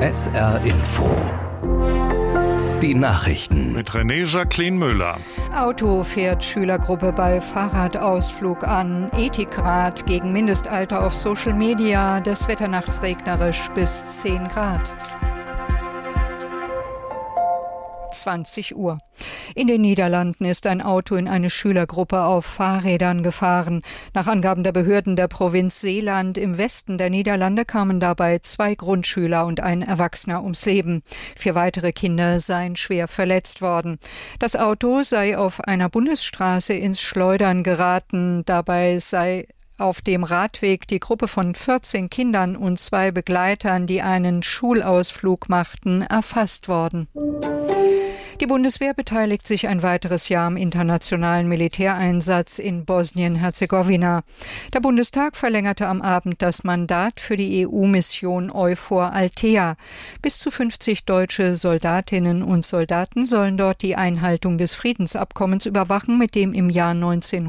SR Info. Die Nachrichten. Mit René Jacqueline Müller. Auto fährt Schülergruppe bei Fahrradausflug an. Ethikrat gegen Mindestalter auf Social Media. Das Wetter nachts regnerisch bis 10 Grad. 20 Uhr. In den Niederlanden ist ein Auto in eine Schülergruppe auf Fahrrädern gefahren. Nach Angaben der Behörden der Provinz Zeeland im Westen der Niederlande kamen dabei 2 Grundschüler und ein Erwachsener ums Leben. 4 weitere Kinder seien schwer verletzt worden. Das Auto sei auf einer Bundesstraße ins Schleudern geraten. Dabei sei auf dem Radweg die Gruppe von 14 Kindern und 2 Begleitern, die einen Schulausflug machten, erfasst worden. Die Bundeswehr beteiligt sich ein weiteres Jahr am internationalen Militäreinsatz in Bosnien-Herzegowina. Der Bundestag verlängerte am Abend das Mandat für die EU-Mission EUFOR Althea. Bis zu 50 deutsche Soldatinnen und Soldaten sollen dort die Einhaltung des Friedensabkommens überwachen, mit dem im Jahr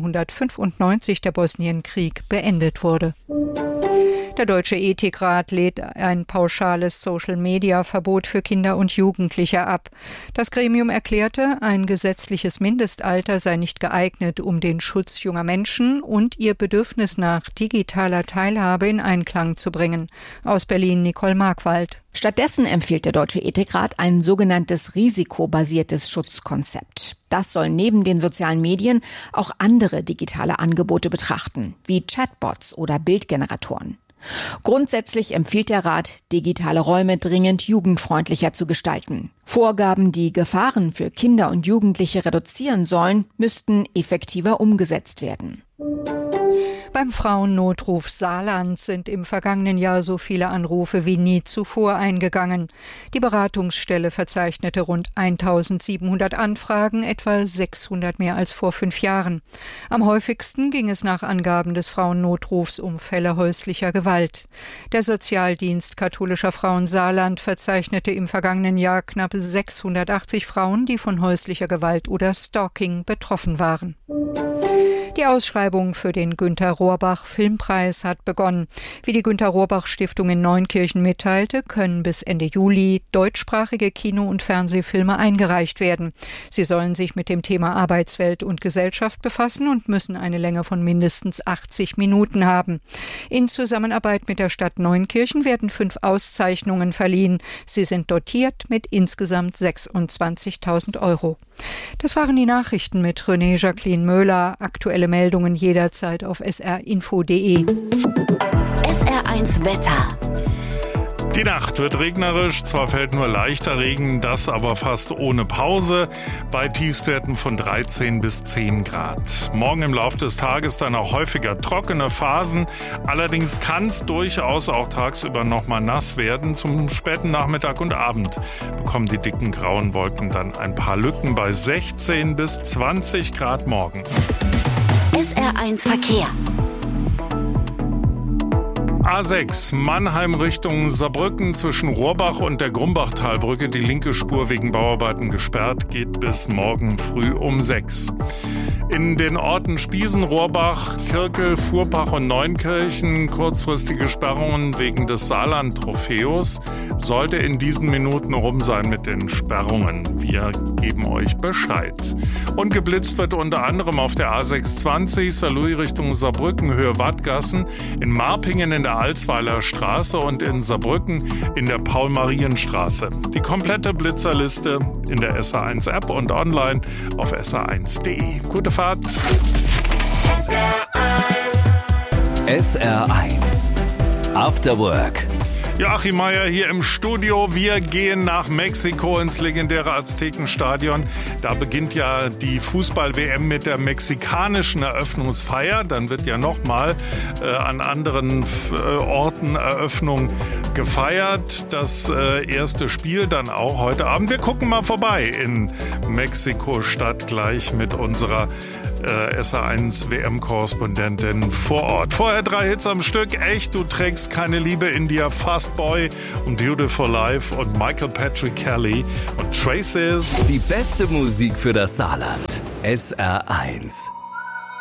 1995 der Bosnienkrieg beendet wurde. Der Deutsche Ethikrat lehnt ein pauschales Social-Media-Verbot für Kinder und Jugendliche ab. Das Gremium erklärte, ein gesetzliches Mindestalter sei nicht geeignet, um den Schutz junger Menschen und ihr Bedürfnis nach digitaler Teilhabe in Einklang zu bringen. Aus Berlin Nicole Markwald. Stattdessen empfiehlt der Deutsche Ethikrat ein sogenanntes risikobasiertes Schutzkonzept. Das soll neben den sozialen Medien auch andere digitale Angebote betrachten, wie Chatbots oder Bildgeneratoren. Grundsätzlich empfiehlt der Rat, digitale Räume dringend jugendfreundlicher zu gestalten. Vorgaben, die Gefahren für Kinder und Jugendliche reduzieren sollen, müssten effektiver umgesetzt werden. Beim Frauennotruf Saarland sind im vergangenen Jahr so viele Anrufe wie nie zuvor eingegangen. Die Beratungsstelle verzeichnete rund 1700 Anfragen, etwa 600 mehr als vor 5 Jahren. Am häufigsten ging es nach Angaben des Frauennotrufs um Fälle häuslicher Gewalt. Der Sozialdienst katholischer Frauen Saarland verzeichnete im vergangenen Jahr knapp 680 Frauen, die von häuslicher Gewalt oder Stalking betroffen waren. Die Ausschreibung für den Günter-Rohrbach-Filmpreis hat begonnen. Wie die Günter-Rohrbach-Stiftung in Neunkirchen mitteilte, können bis Ende Juli deutschsprachige Kino- und Fernsehfilme eingereicht werden. Sie sollen sich mit dem Thema Arbeitswelt und Gesellschaft befassen und müssen eine Länge von mindestens 80 Minuten haben. In Zusammenarbeit mit der Stadt Neunkirchen werden 5 Auszeichnungen verliehen. Sie sind dotiert mit insgesamt 26.000 €. Das waren die Nachrichten mit René Jacqueline Müller. Aktuelle Meldungen jederzeit auf srinfo.de. SR1 Wetter. Die Nacht wird regnerisch, zwar fällt nur leichter Regen, das aber fast ohne Pause, bei Tiefstwerten von 13 bis 10 Grad. Morgen im Laufe des Tages dann auch häufiger trockene Phasen, allerdings kann es durchaus auch tagsüber nochmal nass werden. Zum späten Nachmittag und Abend bekommen die dicken grauen Wolken dann ein paar Lücken bei 16 bis 20 Grad morgens. SR1 Verkehr. A6 Mannheim Richtung Saarbrücken zwischen Rohrbach und der Grumbachtalbrücke. Die linke Spur wegen Bauarbeiten gesperrt, geht bis morgen früh um 6. In den Orten Spiesen, Rohrbach, Kirkel, Furbach und Neunkirchen kurzfristige Sperrungen wegen des Saarland-Trophäus. Sollte in diesen Minuten rum sein mit den Sperrungen. Wir geben euch Bescheid. Und geblitzt wird unter anderem auf der A620 Saarlouis Richtung Saarbrücken, Höhe Wattgassen, in Marpingen in der Alsweiler Straße und in Saarbrücken in der Paul-Marien-Straße. Die komplette Blitzerliste in der SR1-App und online auf sr1.de. Gute Fahrt. SR1 After Work. Joachim Meier hier im Studio. Wir gehen nach Mexiko ins legendäre Aztekenstadion. Da beginnt ja die Fußball-WM mit der mexikanischen Eröffnungsfeier. Dann wird ja nochmal an anderen Orten Eröffnung gefeiert. Das erste Spiel dann auch heute Abend. Wir gucken mal vorbei in Mexiko-Stadt gleich mit unserer SR1 WM-Korrespondentin vor Ort. Vorher 3 Hits am Stück. Echt, du trägst keine Liebe in dir. Fast Boy und Beautiful Life und Michael Patrick Kelly und Traces. Die beste Musik für das Saarland. SR1.